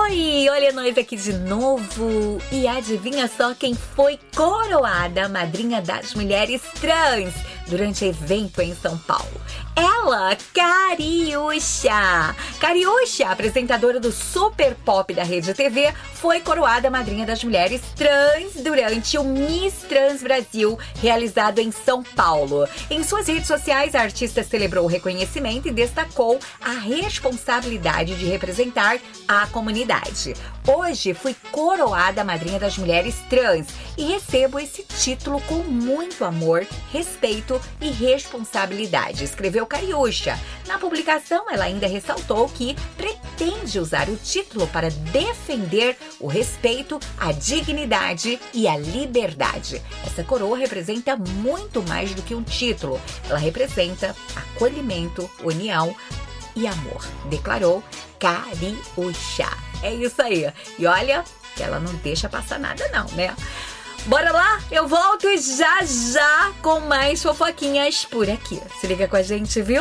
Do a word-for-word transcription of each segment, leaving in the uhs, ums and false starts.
Oi, olha nós aqui de novo. E adivinha só quem foi coroada a madrinha das mulheres trans durante evento em São Paulo? Ela, Cariúcha. Cariúcha, apresentadora do Super Pop da Rede T V, foi coroada a madrinha das mulheres trans durante o Miss Trans Brasil, realizado em São Paulo. Em suas redes sociais, a artista celebrou o reconhecimento e destacou a responsabilidade de representar a comunidade. Hoje fui coroada a madrinha das mulheres trans e recebo esse título com muito amor, respeito e responsabilidade, escreveu Cariúcha. Na publicação, ela ainda ressaltou que pretende usar o título para defender o respeito, a dignidade e a liberdade. Essa coroa representa muito mais do que um título. Ela representa acolhimento, união e amor, declarou Cariúcha. É isso aí. E olha, que ela não deixa passar nada não, né? Bora lá? Eu volto já já com mais fofoquinhas por aqui. Se liga com a gente, viu?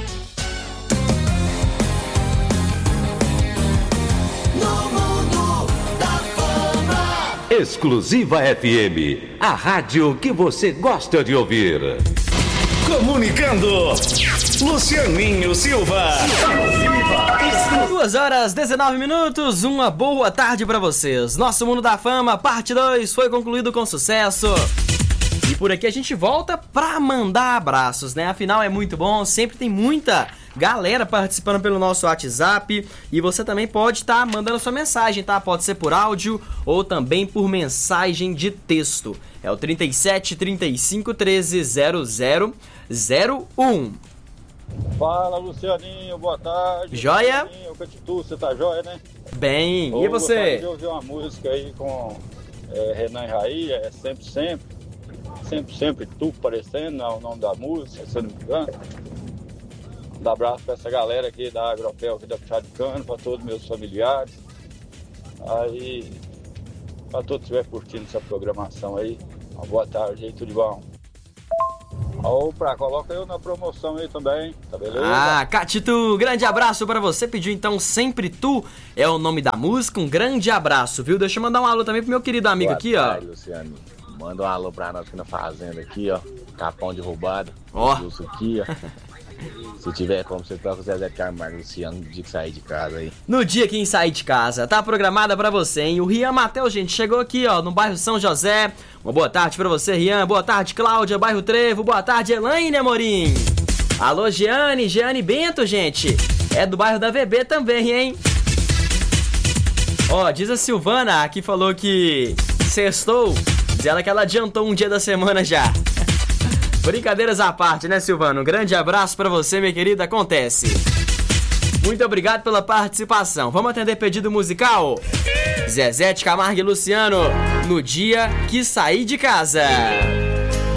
No mundo da fama. Exclusiva F M, a rádio que você gosta de ouvir. Comunicando, Lucianinho Silva. duas horas, dezenove minutos, uma boa tarde pra vocês. Nosso Mundo da Fama, parte dois, foi concluído com sucesso. E por aqui a gente volta pra mandar abraços, né? Afinal é muito bom, sempre tem muita galera participando pelo nosso WhatsApp. E você também pode estar tá mandando sua mensagem, tá? Pode ser por áudio ou também por mensagem de texto. É o trinta e sete, trinta e cinco, treze, zero zero zero um. Fala, Lucianinho, boa tarde. Joia? Lucianinho, Catitu, você tá joia, né? Bem, Ou e você? gostaria de ouvir uma música aí com é, Renan e Raí, é Sempre Sempre. Sempre Sempre Tu parecendo, é o nome da música, se eu não me engano. Um abraço pra essa galera aqui da Agropel, aqui da Puxada de Cano, pra todos meus familiares. Aí, pra todos que estiverem curtindo essa programação aí, uma boa tarde aí, tudo de bom. Opa, coloca eu na promoção aí também, tá beleza? Ah, Catito, grande abraço pra você. Pediu então Sempre Tu, é o nome da música. Um grande abraço, viu? Deixa eu mandar um alô também pro meu querido amigo Boa aqui, tarde, ó. Luciano. Manda um alô pra nós aqui na fazenda aqui, ó. Capão de roubado. Ó. Isso aqui, ó. Se tiver como, você toca o Zezé de Camargo, Luciano, no dia que sair de casa aí. No dia que sair de casa, tá programada pra você, hein? O Rian Matheus, gente, chegou aqui, ó, no bairro São José. Uma boa tarde pra você, Rian. Boa tarde, Cláudia, bairro Trevo. Boa tarde, Elaine Amorim. Alô, Giane, Giane Bento, gente. É do bairro da V B também, hein? Ó, diz a Silvana, que falou que sextou. Diz ela que ela adiantou um dia da semana já. Brincadeiras à parte, né, Silvano? Um grande abraço pra você, minha querida. Acontece. Muito obrigado pela participação. Vamos atender pedido musical? Zezé de Camargo e Luciano, No Dia que Saí de Casa.